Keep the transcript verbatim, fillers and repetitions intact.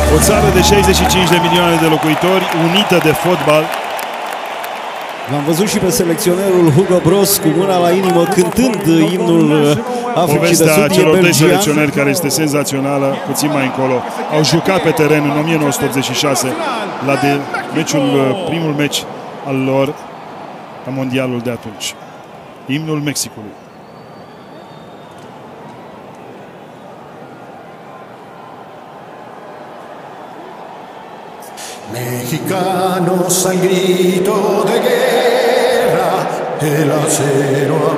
O țară de șaizeci și cinci de milioane de locuitori, unită de fotbal. L-am văzut și pe selecționerul Hugo Broos cu mâna la inimă cântând imnul Africii de Sud. Celor doi selecționeri, care este senzațională, puțin mai încolo. Au jucat pe teren în o mie nouă sute optzeci și șase la de meciul, primul meci al lor la mondialul de atunci. Imnul Mexicului. Mexicanos al grito de guerra, el acero